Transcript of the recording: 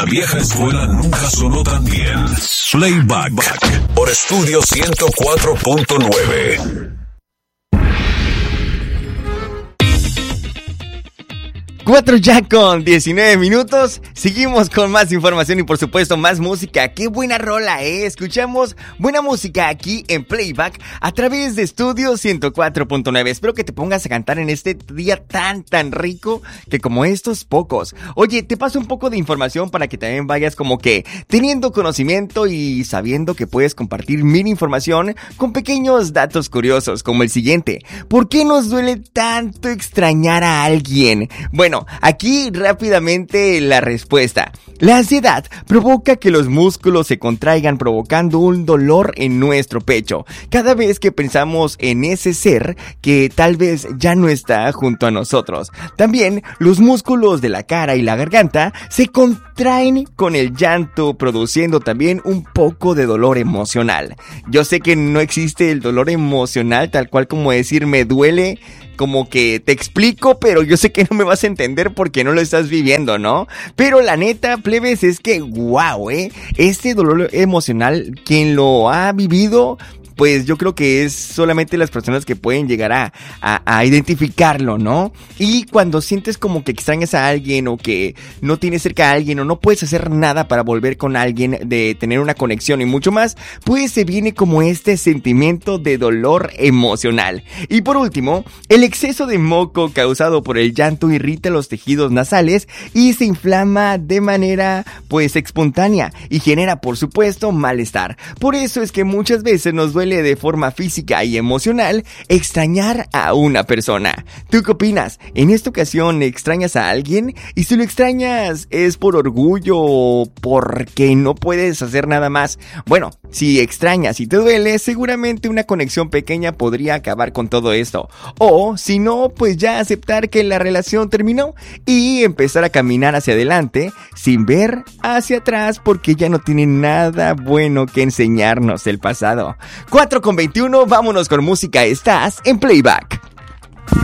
La vieja escuela nunca sonó tan bien. Playback por Estudio 104.9. 4 ya con 19 minutos. Seguimos con más información y por supuesto más música. ¡Qué buena rola, Escuchamos buena música aquí en Playback a través de Estudio 104.9. Espero que te pongas a cantar en este día tan rico que como estos pocos. Oye, te paso un poco de información para que también vayas como que teniendo conocimiento y sabiendo que puedes compartir mil información con pequeños datos curiosos como el siguiente. ¿Por qué nos duele tanto extrañar a alguien? Bueno, aquí rápidamente la respuesta. La ansiedad provoca que los músculos se contraigan, provocando un dolor en nuestro pecho cada vez que pensamos en ese ser que tal vez ya no está junto a nosotros. También los músculos de la cara y la garganta se contraen con el llanto, produciendo también un poco de dolor emocional. Yo sé que no existe el dolor emocional tal cual como decir me duele, como que te explico, pero yo sé que no me vas a entender porque no lo estás viviendo, ¿no? Pero la neta, plebes, es que wow, este dolor emocional, quien lo ha vivido, pues yo creo que es solamente las personas que pueden llegar a identificarlo, ¿no? Y cuando sientes como que extrañas a alguien o que no tienes cerca a alguien o no puedes hacer nada para volver con alguien, de tener una conexión y mucho más, pues se viene como este sentimiento de dolor emocional. Y por último, el exceso de moco causado por el llanto irrita los tejidos nasales y se inflama de manera pues espontánea y genera por supuesto malestar. Por eso es que muchas veces nos duele de forma física y emocional extrañar a una persona. ¿Tú qué opinas? ¿En esta ocasión extrañas a alguien? Y si lo extrañas, ¿es por orgullo o porque no puedes hacer nada más? Bueno, si extrañas y te duele, seguramente una conexión pequeña podría acabar con todo esto. O si no, pues ya aceptar que la relación terminó y empezar a caminar hacia adelante sin ver hacia atrás porque ya no tiene nada bueno que enseñarnos el pasado. 4:21, vámonos con música, estás en Playback.